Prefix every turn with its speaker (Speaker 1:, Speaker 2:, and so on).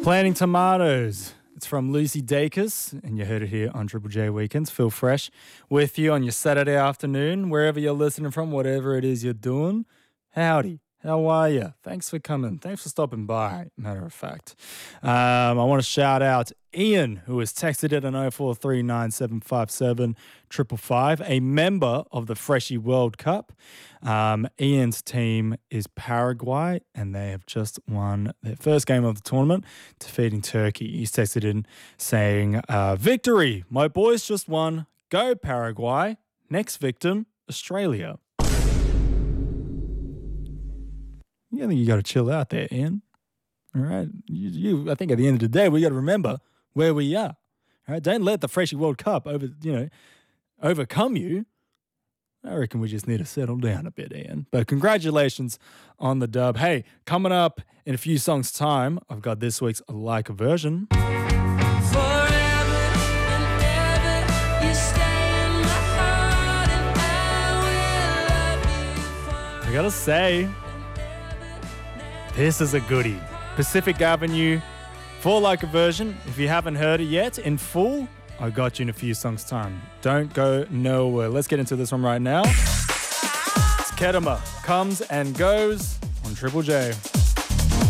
Speaker 1: Planting Tomatoes. It's from Lucy Dacus, and you heard it here on Triple J Weekends. Phil Fresh with you on your Saturday afternoon, wherever you're listening from, whatever it is you're doing. Howdy. How are you? Thanks for coming. Thanks for stopping by, matter of fact. I want to shout out Ian, who has texted it on 0439757555, a member of the Freshie World Cup. Ian's team is Paraguay, and they have just won their first game of the tournament, defeating Turkey. He's texted in saying, victory, my boys just won. Go Paraguay. Next victim, Australia. I think you got to chill out there, Ian. All right, I think at the end of the day, we got to remember where we are. All right, don't let the Freshie World Cup overcome you. I reckon we just need to settle down a bit, Ian. But congratulations on the dub. Hey, coming up in a few songs' time, I've got this week's Like a Version. I gotta say, this is a goodie. Pacific Avenue for Like a Version. If you haven't heard it yet in full, I got you in a few songs' time. Don't go nowhere. Let's get into this one right now. It's Kedema, Comes and Goes on Triple J.